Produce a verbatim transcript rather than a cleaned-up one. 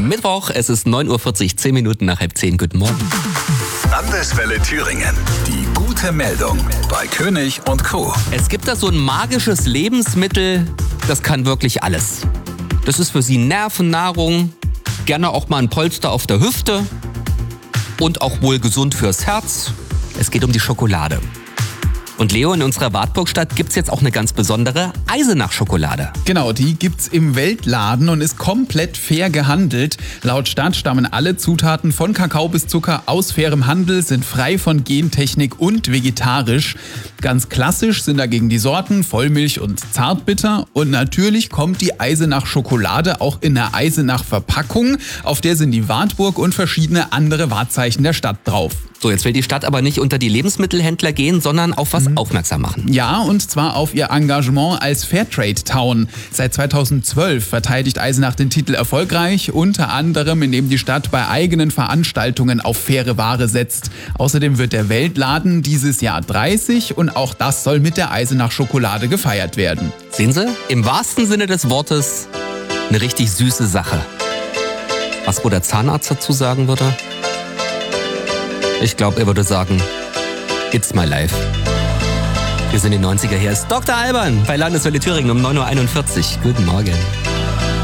Mittwoch, es ist neun Uhr vierzig, zehn Minuten nach halb zehn. Guten Morgen. Landeswelle Thüringen. Die gute Meldung bei König und Co. Es gibt da so ein magisches Lebensmittel, das kann wirklich alles. Das ist für Sie Nervennahrung, gerne auch mal ein Polster auf der Hüfte und auch wohl gesund fürs Herz. Es geht um die Schokolade. Und Leo, in unserer Wartburgstadt gibt's jetzt auch eine ganz besondere Eisenach-Schokolade. Genau, die gibt's im Weltladen und ist komplett fair gehandelt. Laut Stadt stammen alle Zutaten von Kakao bis Zucker aus fairem Handel, sind frei von Gentechnik und vegetarisch. Ganz klassisch sind dagegen die Sorten Vollmilch und Zartbitter. Und natürlich kommt die Eisenach-Schokolade auch in der Eisenach-Verpackung. Auf der sind die Wartburg und verschiedene andere Wahrzeichen der Stadt drauf. So, jetzt will die Stadt aber nicht unter die Lebensmittelhändler gehen, sondern auf was mhm. aufmerksam machen. Ja, und zwar auf ihr Engagement als Fairtrade-Town. Seit zweitausendzwölf verteidigt Eisenach den Titel erfolgreich, unter anderem indem die Stadt bei eigenen Veranstaltungen auf faire Ware setzt. Außerdem wird der Weltladen dieses Jahr dreißig und auch das soll mit der Eisenach-Schokolade gefeiert werden. Sehen Sie, im wahrsten Sinne des Wortes eine richtig süße Sache. Was wohl der Zahnarzt dazu sagen würde? Ich glaube, er würde sagen, it's my life. Wir sind die neunziger, hier ist Doktor Alban bei Landeswelle Thüringen um neun Uhr einundvierzig. Guten Morgen.